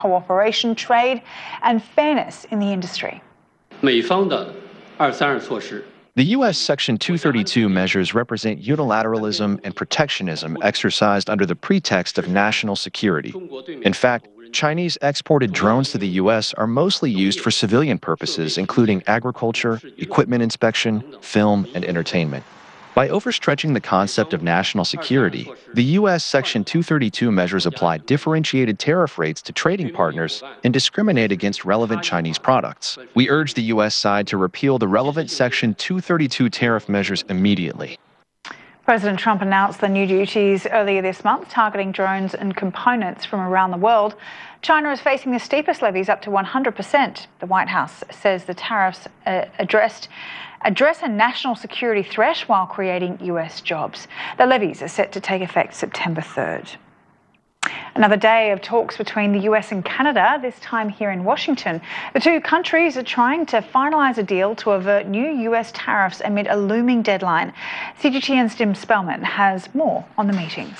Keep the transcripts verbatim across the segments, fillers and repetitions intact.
cooperation, trade, and fairness in the industry. 美方的二三二措施 The U S Section two thirty-two measures represent unilateralism and protectionism exercised under the pretext of national security. In fact, Chinese exported drones to the U S are mostly used for civilian purposes, including agriculture, equipment inspection, film, and entertainment. By overstretching the concept of national security, the U S Section two thirty-two measures apply differentiated tariff rates to trading partners and discriminate against relevant Chinese products. We urge the U S side to repeal the relevant Section two thirty-two tariff measures immediately. President Trump announced the new duties earlier this month, targeting drones and components from around the world. China is facing the steepest levies, up to one hundred percent. The White House says the tariffs uh, addressed address a national security threat while creating U S jobs. The levies are set to take effect September third. Another day of talks between the U S and Canada, this time here in Washington. The two countries are trying to finalise a deal to avert new U S tariffs amid a looming deadline. C G T N's Jim Spellman has more on the meetings.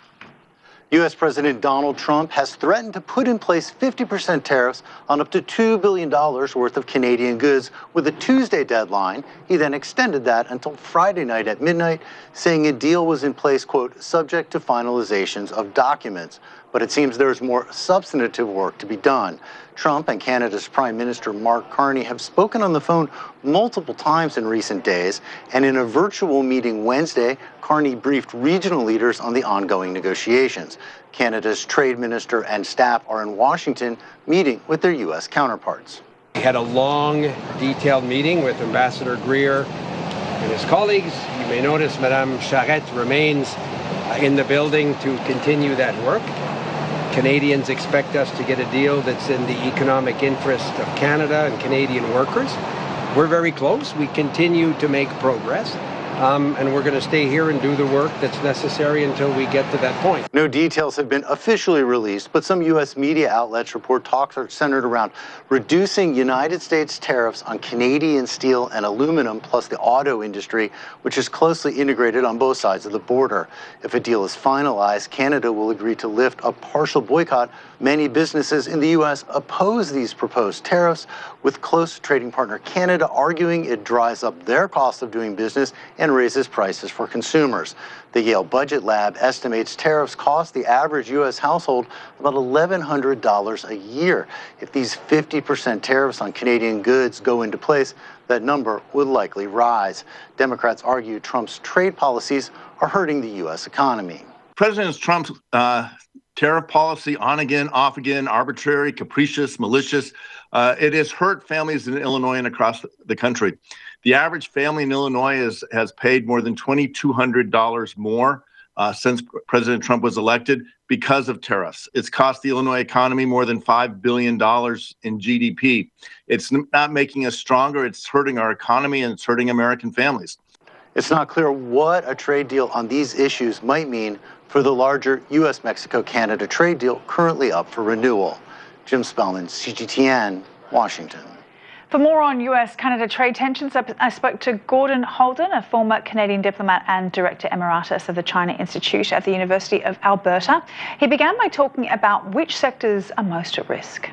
U S President Donald Trump has threatened to put in place fifty percent tariffs on up to two billion dollars worth of Canadian goods with a Tuesday deadline. He then extended that until Friday night at midnight, saying a deal was in place, quote, subject to finalizations of documents. But it seems there's more substantive work to be done. Trump and Canada's Prime Minister Mark Carney have spoken on the phone multiple times in recent days, and in a virtual meeting Wednesday, Carney briefed regional leaders on the ongoing negotiations. Canada's Trade Minister and staff are in Washington meeting with their U S counterparts. We had a long, detailed meeting with Ambassador Greer and his colleagues. You may notice Madame Charette remains in the building to continue that work. Canadians expect us to get a deal that's in the economic interest of Canada and Canadian workers. We're very close. We continue to make progress. Um, and we're going to stay here and do the work that's necessary until we get to that point. No details have been officially released, but some U S media outlets report talks are centered around reducing United States tariffs on Canadian steel and aluminum, plus the auto industry, which is closely integrated on both sides of the border. If a deal is finalized, Canada will agree to lift a partial boycott. Many businesses in the U S oppose these proposed tariffs, with close trading partner Canada arguing it drives up their cost of doing business and raises prices for consumers. The Yale Budget Lab estimates tariffs cost the average U S household about eleven hundred dollars a year. If these fifty percent tariffs on Canadian goods go into place, that number would likely rise. Democrats argue Trump's trade policies are hurting the U S economy. President Trump's uh, tariff policy, on again, off again, arbitrary, capricious, malicious, uh, it has hurt families in Illinois and across the country. The average family in Illinois is, has paid more than two thousand two hundred dollars more uh, since President Trump was elected because of tariffs. It's cost the Illinois economy more than five billion dollars in G D P. It's not making us stronger. It's hurting our economy and it's hurting American families. It's not clear what a trade deal on these issues might mean for the larger U S Mexico Canada trade deal currently up for renewal. Jim Spellman, C G T N, Washington. For more on U S Canada trade tensions, I spoke to Gordon Holden, a former Canadian diplomat and Director Emeritus of the China Institute at the University of Alberta. He began by talking about which sectors are most at risk.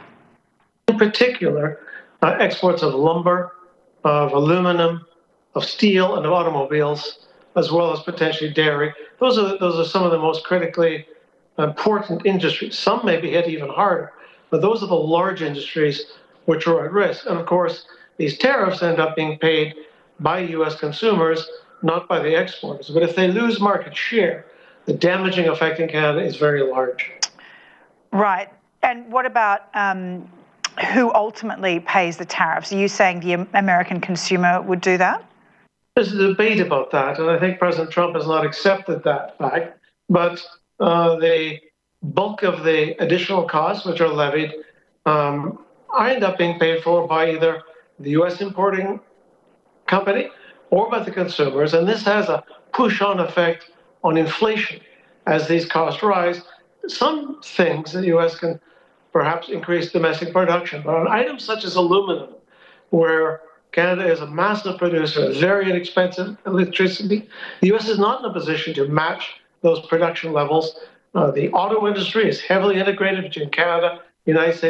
In particular, uh, exports of lumber, of aluminum, of steel, and of automobiles, as well as potentially dairy. Those are, those are some of the most critically important industries. Some may be hit even harder, but those are the large industries which are at risk. And of course, these tariffs end up being paid by U S consumers, not by the exporters. But if they lose market share, the damaging effect in Canada is very large. Right. And what about um, who ultimately pays the tariffs? Are you saying the American consumer would do that? There's a debate about that, and I think President Trump has not accepted that fact. But uh, the bulk of the additional costs which are levied um, I end up being paid for by either the U S importing company or by the consumers. And this has a push-on effect on inflation as these costs rise. Some things the U S can perhaps increase domestic production, but on items such as aluminum, where Canada is a massive producer of very inexpensive electricity, the U S is not in a position to match those production levels. Uh, the auto industry is heavily integrated between Canada, United States